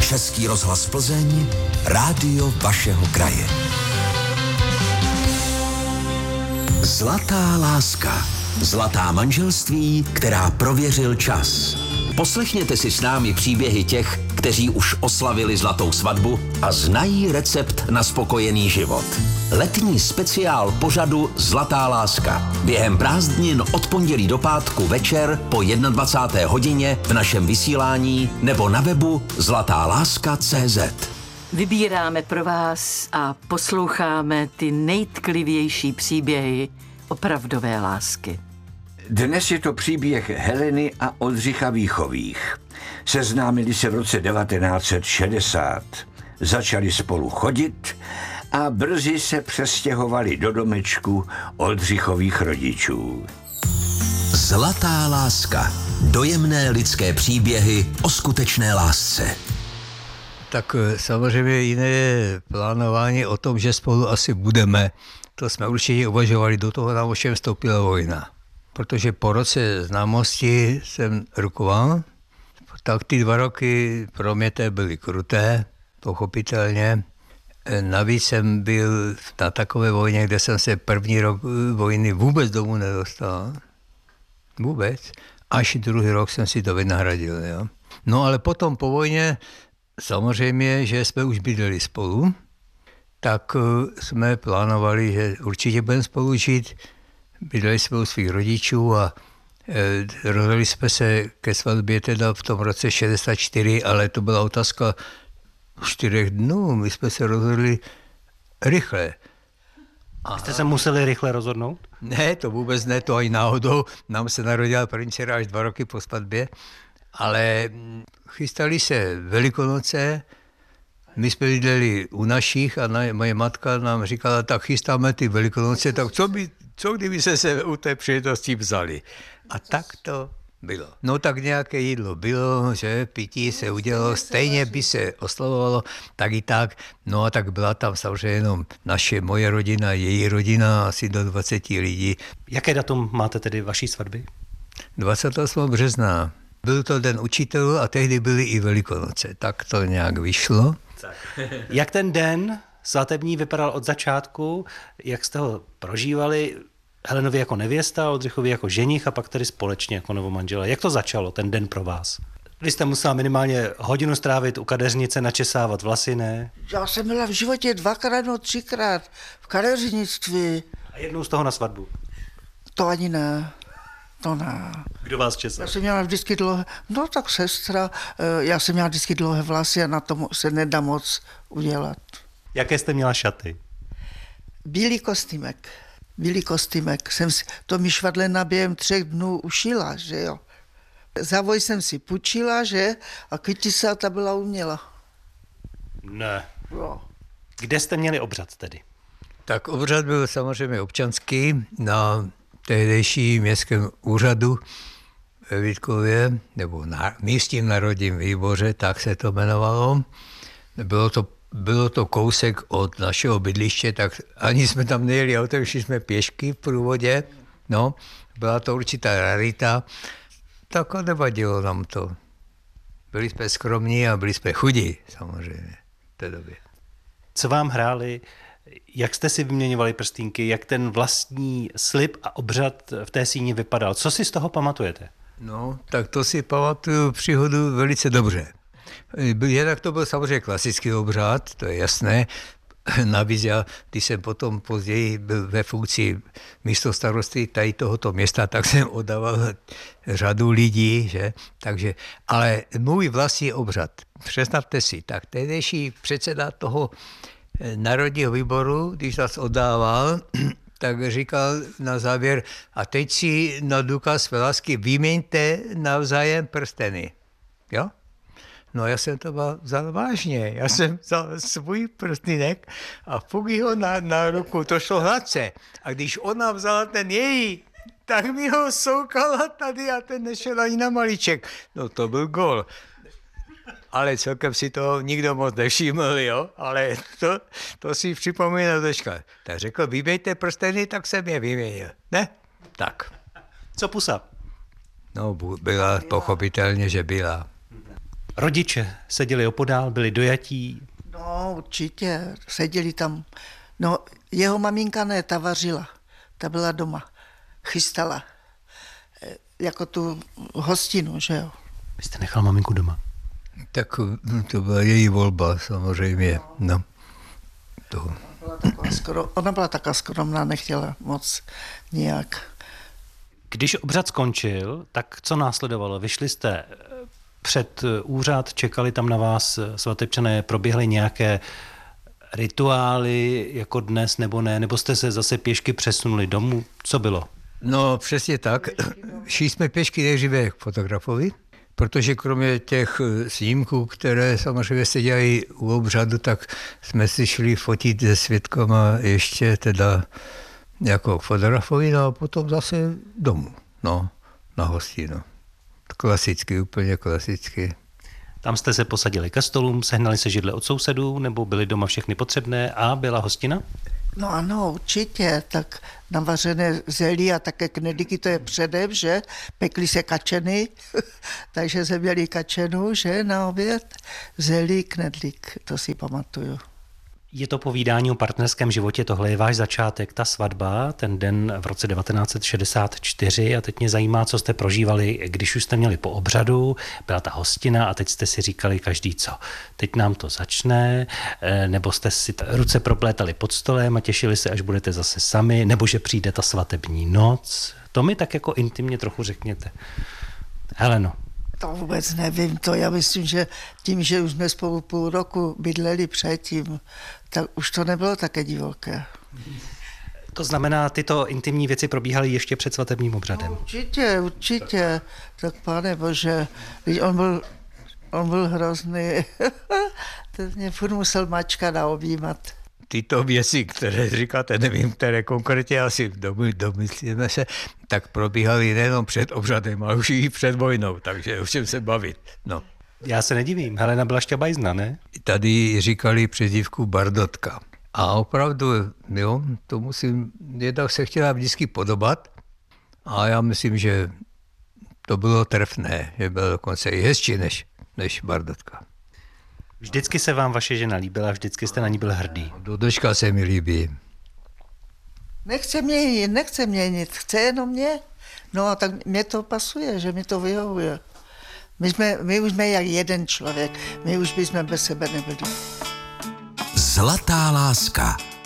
Český rozhlas Plzeň, rádio vašeho kraje. Zlatá láska. Zlatá manželství, která prověřil čas. Poslechněte si s námi příběhy těch, kteří už oslavili zlatou svatbu a znají recept na spokojený život. Letní speciál pořadu Zlatá láska. Během prázdnin od pondělí do pátku večer po 21. hodině v našem vysílání nebo na webu zlatáláska.cz. Vybíráme pro vás a posloucháme ty nejtklivější příběhy opravdové lásky. Dnes je to příběh Heleny a Oldřicha Víchových. Seznámili se v roce 1960. Začali spolu chodit a brzy se přestěhovali do domečku Oldřichových rodičů. Zlatá láska. Dojemné lidské příběhy o skutečné lásce. Tak samozřejmě jiné je plánování o tom, že spolu asi budeme. To jsme určitě uvažovali, do toho nám ovšem vstoupila vojna. Protože po roce známosti jsem rukoval, tak ty 2 roky pro mě byly kruté, pochopitelně. Navíc jsem byl na takové vojně, kde jsem se první rok vojny vůbec domů nedostal. Vůbec. Až druhý rok jsem si to vynahradil. Jo. No ale potom po vojně, samozřejmě, že jsme už bydleli spolu, tak jsme plánovali, že určitě budeme spolu žít. Bydleli jsme u svých rodičů a rozhodli jsme se ke svatbě teda v tom roce 64, ale to byla otázka 4 dnů. My jsme se rozhodli rychle. Jste se museli rychle rozhodnout? Ne, to vůbec ne, to ani náhodou. Nám se narodila první dcera až 2 roky po svatbě, ale chystali se Velikonoce, my jsme bydleli u našich a moje matka nám říkala, tak chystáme ty Velikonoce, tak co kdyby se u té příležitosti vzali. A tak to bylo. No tak nějaké jídlo bylo, že pití se udělalo, stejně by se oslavovalo, tak i tak. No a tak byla tam samozřejmě jenom moje rodina, její rodina, asi do 20 lidí. Jaké datum máte tedy vaší svatby? 28. března. Byl to den učitelů a tehdy byly i Velikonoce. Tak to nějak vyšlo. Jak ten den svatební vypadal od začátku, jak jste ho prožívali, Helenovi jako nevěsta, Oldřichovi jako ženich a pak tedy společně jako novomanželé. Jak to začalo, ten den pro vás? Vy jste musela minimálně hodinu strávit u kadeřnice, načesávat vlasy, ne? Já jsem byla v životě 2krát, 3krát v kadeřnictví. A jednou z toho na svatbu? To ani ne. To ne. Kdo vás česal? Já jsem měla vždycky dlouhé, no tak sestra, já jsem měla vždycky dlouhé vlasy a na tom se nedá moc udělat. Jaké jste měla šaty? Bílý kostýmek. To mi švadlena během 3 dnů ušila, že jo. Závoj jsem si půjčila, že? A kytisa ta byla uměla. Ne. Jo. Kde jste měli obřad tedy? Tak obřad byl samozřejmě občanský na tehdejší městském úřadu ve Vítkově, nebo na místním národním výboře, tak se to jmenovalo. Bylo to kousek od našeho bydliště, tak ani jsme tam nejeli autem, šli jsme pěšky v průvodě. No, byla to určitá rarita, tak a nevadilo nám to. Byli jsme skromní a byli jsme chudí, samozřejmě, v té době. Co vám hráli, jak jste si vyměňovali prstínky, jak ten vlastní slib a obřad v té síni vypadal? Co si z toho pamatujete? No, tak to si pamatuju příhodu velice dobře. Jednak to byl samozřejmě klasický obřad, to je jasné. Navíc já, když jsem potom později byl ve funkci místostarosty tady tohoto města, tak jsem oddával řadu lidí, že? Takže, ale můj vlastní obřad, představte si, tak tehdejší předseda toho národního výboru, když nás oddával, tak říkal na závěr, a teď si na důkaz své lásky vyměňte navzájem prsteny. Jo? No já jsem to vzal vážně. Já jsem vzal svůj prstýnek a fuk ho na ruku, to šlo hladce. A když ona vzala ten její, tak mi ho soukala tady a ten nešel ani na malíček. No to byl gól. Ale celkem si to nikdo moc nevšiml, jo? Ale to si připomínám dneška. Tak řekl, vyměňte prsteny, tak jsem je vyměnil. Ne? Tak. Co pusa? No, byla, pochopitelně, že byla. Rodiče seděli opodál, byli dojatí. No, určitě, seděli tam. No, jeho maminka ne, ta vařila, ta byla doma, chystala, jako tu hostinu, že jo. Vy jste nechal maminku doma? Tak to byla její volba samozřejmě. No. To. Ona byla taková skromná, nechtěla moc nějak. Když obřad skončil, tak co následovalo? Vyšli jste před úřad, čekali tam na vás svatebčané, proběhly nějaké rituály jako dnes nebo ne, nebo jste se zase pěšky přesunuli domů? Co bylo? No přesně tak. Šli jsme pěšky nejdříve k fotografovi, protože kromě těch snímků, které samozřejmě se dělají u obřadu, tak jsme si šli fotit se svědkama ještě teda jako fotografovi, no a potom zase domů, no, na hostinu. Klasicky, úplně klasicky. Tam jste se posadili ke stolům, sehnali se židle od sousedů, nebo byly doma všechny potřebné a byla hostina? No ano, určitě, tak navařené zelí a také knedlíky, to je předem, že? Pekly se kačeny, takže jsme měli kačenu, že, na oběd, zelí, knedlík, to si pamatuju. Je to povídání o partnerském životě, tohle je váš začátek, ta svatba, ten den v roce 1964 a teď mě zajímá, co jste prožívali, když už jste měli po obřadu, byla ta hostina a teď jste si říkali každý co. Teď nám to začne, nebo jste si ruce proplétali pod stolem a těšili se, až budete zase sami, nebo že přijde ta svatební noc. To mi tak jako intimně trochu řekněte. Heleno. To vůbec nevím, to já myslím, že tím, že už jsme spolu půl roku bydleli předtím, tak už to nebylo také divoké. To znamená, tyto intimní věci probíhaly ještě před svatebním obřadem? No, určitě. Tak pane bože, on byl hrozný. Ten mě furt musel mačkat a objímat. Tyto věci, které říkáte, nevím, které konkrétně asi domyslíme se, tak probíhaly nejenom před obřadem, ale už i před vojnou, takže o čem se bavit. No. Já se nedivím, Helena byla šťabajzna, ne? Tady říkali přezdívku Bardotka. A opravdu, jo, to musím, jednak se chtěla vždycky podobat a já myslím, že to bylo trefné, že bylo dokonce i hezčí než Bardotka. Vždycky se vám vaše žena líbila, vždycky jste na ní byl hrdý. Do dneška se mi líbí. Nechce měnit, chce jenom mě. No a tak mě to pasuje, že mi to vyhovuje. My už jsme jak jeden člověk, my už bychom bez sebe nebyli. Zlatá láska.